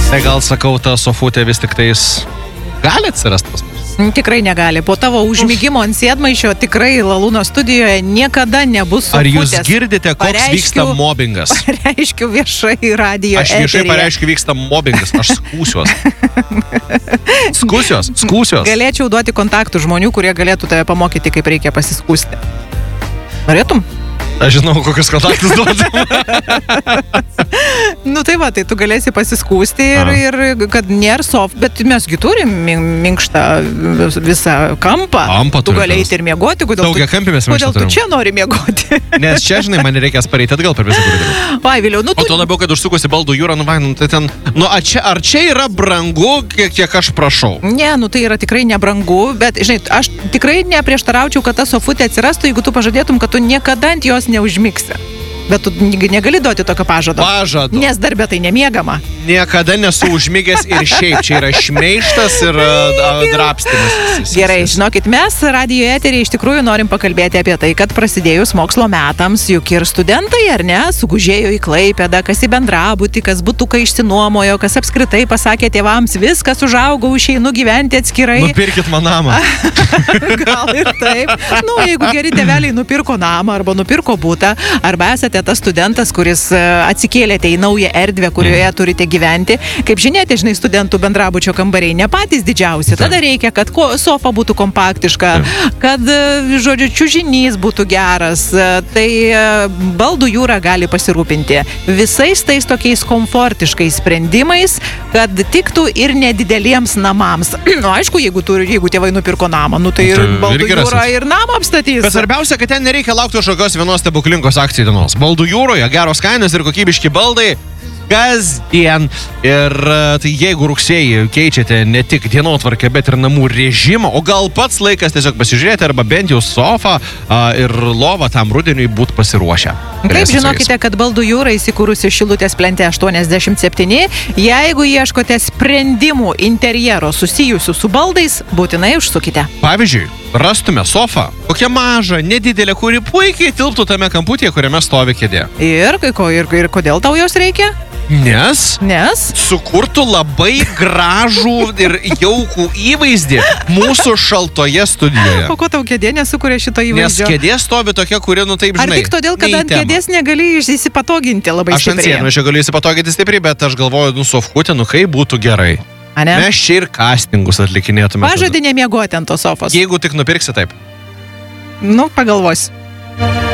Tai gal sakau, ta sofutė vis tik tais gali atsirasti pas mus? Tikrai negali. Po tavo užmygimo ant sėdmaišio tikrai Lalūno studijoje niekada nebus sofutės. Ar jūs girdite, koks vyksta mobbingas? Pareiškiu viešai radijo eteryje. Aš viešai pareiškiu, vyksta mobbingas. Aš skūsiuos. Galėčiau duoti kontaktų žmonių, kurie galėtų tave pamokyti, kaip reikia pasiskūsti. Norėtum? Aš žinau, kokius kontaktus duoti. Nu tai va, tai tu galėsi pasiskūsti ir kad nėra soft, bet mesgi turim minkštą visą kampą. Tu galėjai ir miegoti, kodėl tu čia nori miegoti? Nes čia, žinai, man reikės pareiti atgal per visą koridorių. Vai, Viliau, O to labiau, kad užsukusi Baldų jūrą, tai ten, ar čia yra brangu, kiek aš prašau? Ne, tai yra tikrai nebrangu, bet, žinai, aš tikrai neprieštaraučiau, kad ta sofutė atsirastų, jeigu tu pažadėtum, kad tu niekada ant jos neužmigsi. Bet tu negali duoti tokio pažado. Pažadu. Nes darbė tai nemiegama. Niekada nesu užmigęs ir šiaip. Čia yra šmeižtas ir drabstymas. Gerai, žinokit, mes radijo eteryje iš tikrųjų norim pakalbėti apie tai, kad prasidėjus mokslo metams, juk ir studentai, ar ne, sugužėjo į Klaipėdą, kas į bendrabutį, kas butuką išsinuomojo, kas apskritai pasakė tėvams, viskas užaugau, išeinu gyventi atskirai. Nupirkit man namą. Gal ir taip. Jeigu geri tėveliai nupirko namą arba nupirko butą, arba esate tas studentas, kuris atsikėlėte į naują erdvę, kurioje turite gyventi. Kaip žinėte, žinai, studentų bendrabučio kambariai ne patys didžiausi. Tada reikia, kad sofa būtų kompaktiška, kad, žodžiu, čiužinys būtų geras. Tai Baldų jūra gali pasirūpinti visais tais tokiais komfortiškais sprendimais, kad tiktų ir nedideliems namams. Aišku, jeigu tėvai nupirko namą, tai ir Baldų jūra ir namą apstatys. Bet svarbiausia, kad ten nereikia laukti kažkokios vienos stebuklingos akcijų dienos. Baldų jūroje geros kainos ir kokybiški baldai kasdien. Ir tai jeigu rugsėjį keičiate ne tik dienotvarkę, bet ir namų režimą, o gal pats laikas tiesiog pasižiūrėti arba bent jau sofą ir lovą tam rudeniui būti pasiruošę. Taip, žinokite, kad Baldų jūra įsikūrusi Šilutės plente 87. Jeigu ieškote sprendimų interjero susijusių su baldais, būtinai užsukite. Pavyzdžiui, rastume sofą, kokią mažą, nedidelę, kuri puikiai tilptų tame kamputyje, kuriame stovi kėdė. Ir kodėl tau jos reikia? Nes sukurtų labai gražų ir jaukų įvaizdį mūsų šaltoje studijoje. O ko tau kėdė nesukuria šito įvaizdžio? Nes kėdė stovi tokia, kuri, taip žinai. Ar tik todėl, kad ant kėdės negali įsipatoginti labai stipriai? Aš ant sėdmaišio galiu įsipatoginti stipriai, bet aš galvoju, sofkutė, kaip būtų gerai. Mes čia ir castingus atlikinėtume. Pažadį nemiegoti ant tos sofos. Jeigu tik nupirksi taip. Pagalvosiu.